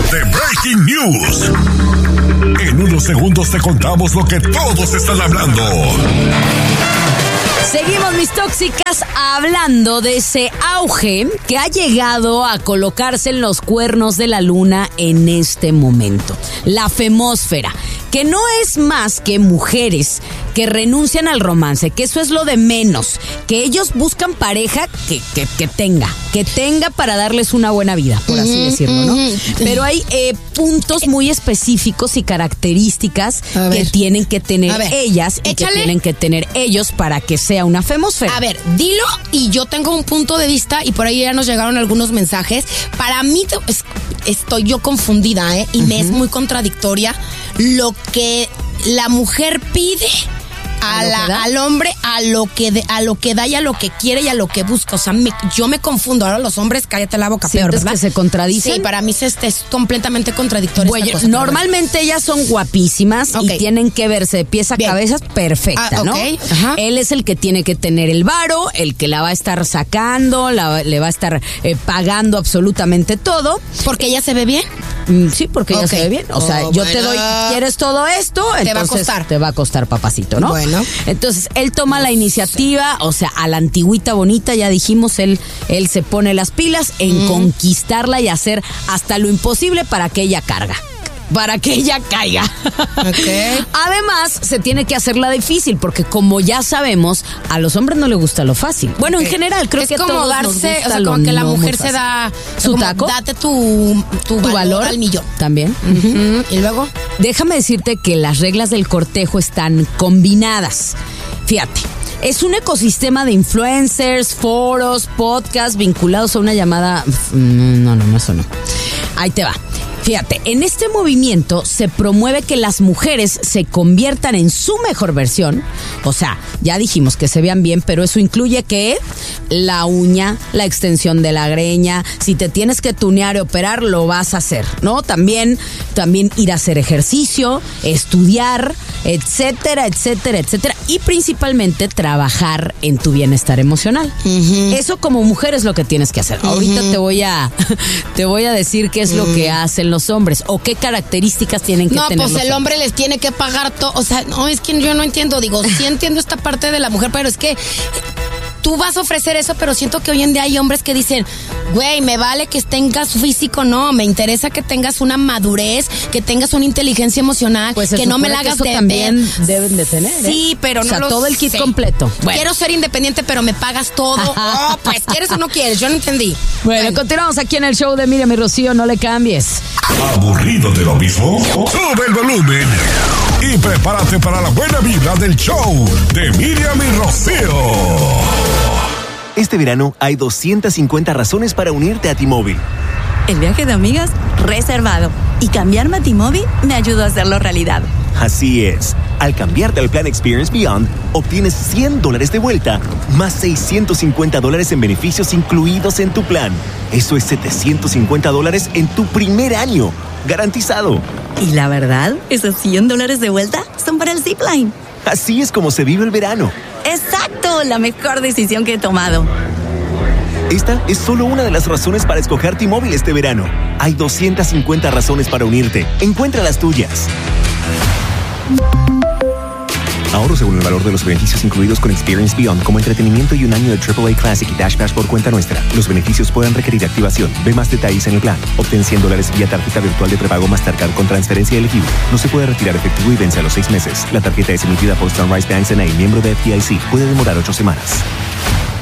de Breaking News. En unos segundos te contamos lo que todos están hablando. Seguimos, mis tóxicas, hablando de ese auge que ha llegado a colocarse en los cuernos de la luna en este momento. La femósfera, que no es más que mujeres que renuncian al romance, que eso es lo de menos, que ellos buscan pareja que tenga para darles una buena vida, por así decirlo, ¿no? Pero hay puntos muy específicos y características que tienen que tener ellas y que tienen que tener ellos para que sea una femósfera. A ver, dilo, y yo tengo un punto de vista, y por ahí ya nos llegaron algunos mensajes. Para mí estoy yo confundida, y me es muy contradictoria lo que la mujer pide al hombre, a lo que da y a lo que quiere y a lo que busca. O sea, yo me confundo. Ahora los hombres, cállate la boca, peor, ¿verdad? Que se contradicen. Sí, para mí es completamente contradictorio. Normalmente ellas son guapísimas y tienen que verse de pies a cabeza perfecta, ¿no? Ajá. Él es el que tiene que tener el varo, el que la va a estar sacando, le va a estar pagando absolutamente todo. ¿Porque ella se ve bien? Sí, porque ella se ve bien. O sea, yo te doy, ¿quieres todo esto? Entonces te va a costar, papacito, ¿no? Bueno. Entonces, él toma la iniciativa, o sea, a la antigüita bonita, ya dijimos, él se pone las pilas en conquistarla y hacer hasta lo imposible para que ella caiga. Okay. Además, se tiene que hacerla difícil, porque como ya sabemos, a los hombres no les gusta lo fácil. Bueno, en general, creo que es como todos darse, nos gusta, o sea, como que la mujer se da su taco. Date tu valor al millón. También. Y luego, déjame decirte que las reglas del cortejo están combinadas. Fíjate. Es un ecosistema de influencers, foros, podcasts vinculados a una llamada... No, eso no. Ahí te va. Fíjate, en este movimiento se promueve que las mujeres se conviertan en su mejor versión. O sea, ya dijimos que se vean bien, pero eso incluye que la uña, la extensión de la greña, si te tienes que tunear y operar, lo vas a hacer, ¿no? También ir a hacer ejercicio, estudiar, etcétera, etcétera, etcétera. Y principalmente trabajar en tu bienestar emocional. Eso como mujer es lo que tienes que hacer. Ahorita te voy a decir qué es lo que hacen los hombres o qué características tienen que tener. No, pues el hombre les tiene que pagar todo. O sea, no, es que yo no entiendo. Digo, sí entiendo esta parte de la mujer, pero es que tú vas a ofrecer eso, pero siento que hoy en día hay hombres que dicen, güey, me vale que tengas físico, no, me interesa que tengas una madurez, que tengas una inteligencia emocional, pues que no me la hagas de también deben de tener. Sí, pero no, o sea, todo el kit completo. Bueno. Quiero ser independiente, pero me pagas todo. Pues ¿quieres o no quieres? Yo no entendí. Bueno, continuamos aquí en el show de Miriam y Rocío, no le cambies. ¿Aburrido de lo mismo? Sube el volumen y prepárate para la buena vibra del show de Miriam y Rocío. Este verano hay 250 razones para unirte a T-Mobile. El viaje de amigas reservado. Y cambiarme a T-Mobile me ayudó a hacerlo realidad. Así es. Al cambiarte al plan Experience Beyond, obtienes $100 de vuelta, más $650 en beneficios incluidos en tu plan. Eso es $750 en tu primer año. Garantizado. Y la verdad, esos $100 de vuelta son para el Zipline. Así es como se vive el verano. ¡Exacto! La mejor decisión que he tomado. Esta es solo una de las razones para escoger T-Mobile este verano. Hay 250 razones para unirte. Encuentra las tuyas. Ahorro según el valor de los beneficios incluidos con Experience Beyond, como entretenimiento y un año de AAA Classic y Dash Pass por cuenta nuestra. Los beneficios pueden requerir activación. Ve más detalles en el plan. Obtén $100 vía tarjeta virtual de prepago Mastercard con transferencia elegible. No se puede retirar efectivo y vence a los 6 meses. La tarjeta es emitida por Sunrise Bank N.A., miembro de FDIC. Puede demorar 8 semanas.